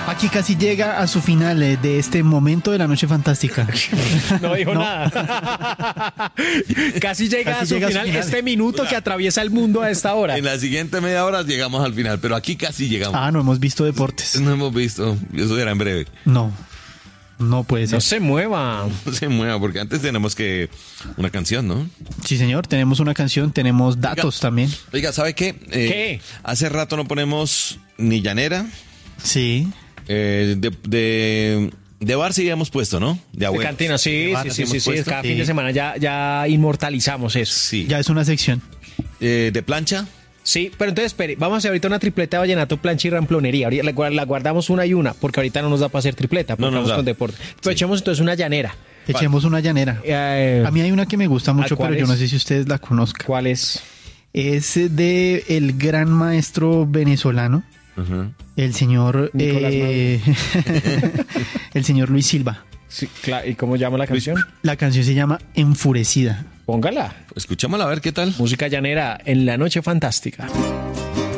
Aquí casi llega a su final de este momento de la noche fantástica. No dijo nada. Casi llega a su final este minuto que atraviesa el mundo a esta hora. En la siguiente media hora llegamos al final, pero aquí casi llegamos. Ah, no hemos visto deportes. No hemos visto, eso será en breve. No puede ser. No se mueva. No se mueva, porque antes tenemos que una canción, ¿no? Sí, señor, tenemos una canción, tenemos datos también. Oiga, ¿sabe qué? ¿Qué? Hace rato no ponemos ni llanera. Sí. De bar sí habíamos puesto, ¿no? De De abuelos. cantina, sí. De bar hemos puesto. Cada Sí. fin de semana ya inmortalizamos eso. Sí. Ya es una sección. De plancha. Sí, pero entonces espere, vamos a hacer ahorita una tripleta de vallenato, plancha y ramplonería. Ahorita la guardamos una y una, porque ahorita no nos da para hacer tripleta, porque No nos vamos da. con deporte. Pero echemos entonces una llanera. Echemos una llanera. A mí hay una que me gusta mucho, ¿cuál pero yo es? no sé si ustedes la conozcan. ¿Cuál es? Es de el gran maestro venezolano, el señor Nicolás el señor Luis Silva. Sí, ¿y cómo llama la canción? La canción se llama Enfurecida. Póngala. Escuchámosla a ver qué tal. Música llanera en la noche fantástica.